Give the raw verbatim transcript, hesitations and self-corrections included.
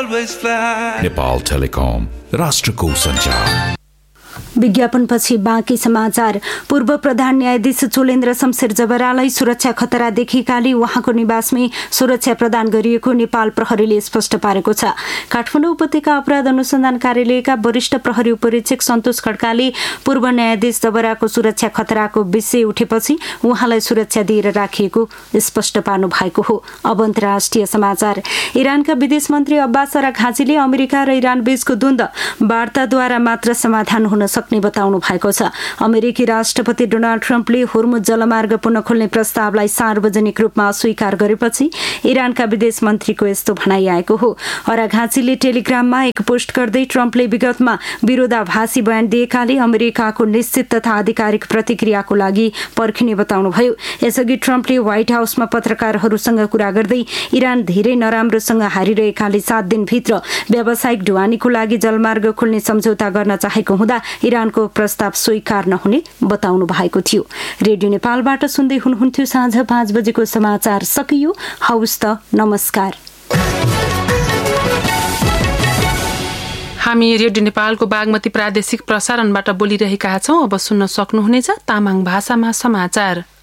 always fly. Nepal telecom, राष्ट्रको सञ्चार। विज्ञापनपछि बाँकी समाचार। पूर्व प्रधान न्यायाधीश चोलेन्द्र शमशेर जबरालाई सुरक्षा खतरा देखिएकाले उहाँको निवासमै सुरक्षा प्रदान गरिएको नेपाल प्रहरीले स्पष्ट पारेको छ। काठमाडौँ उपत्यका अपराध अनुसन्धान कार्यालयका वरिष्ठ प्रहरी उपरीक्षक सन्तोष खड्काले पूर्व न्यायाधीश जबराको सुरक्षा खतराको विषय उठेपछि उहाँलाई सुरक्षा दिएर राखिएको स्पष्ट पार्नु भएको हो। अब अन्तर्राष्ट्रिय समाचार। इरानका विदेश मन्त्री अब्बास अराघाचीले अमेरिका र इरान बीचको द्वन्द्व वार्ताद्वारा मात्र समाधान हुन सक्ने बताउनु भएको छ। अमेरिकी राष्ट्रपति डोनाल्ड ट्रम्पले होर्मुज जलमार्ग पुनः खोल्ने प्रस्तावलाई सार्वजनिक रूपमा अस्वीकार गरेपछि इरानका विदेश मन्त्रीको यस्तो भनाइ आएको हो। अराघाचीले टेलिग्राममा एक पोस्ट गर्दै ट्रम्पले विगतमा विरोधाभासी बयान दिएकाले अमेरिकाको निश्चित तथा आधिकारिक प्रतिक्रियाको लागि पर्खिने बताउनुभयो। यसअघि ट्रम्पले व्हाइट हाउसमा पत्रकारहरूसँग कुरा गर्दै इरान धेरै नराम्रोसँग हारिरहेकाले सात दिनभित्र व्यावसायिक ढुवानीको लागि जलमार्ग खोल्ने सम्झौता गर्न चाहेको हुँदा इरानको प्रस्ताव स्वीकार नहुने बताउनु भएको थियो। रेडियो नेपालबाट सुन्दै हुनुहुन्थ्यो। साँझ पाँच बजेको समाचार सकियो। हवस् त, नमस्कार। हामी रेडियो नेपालको बागमती प्रादेशिक प्रसारणबाट बोलिरहेका छौं। अब सुन्न सक्नुहुनेछ तामाङ भाषामा समाचार।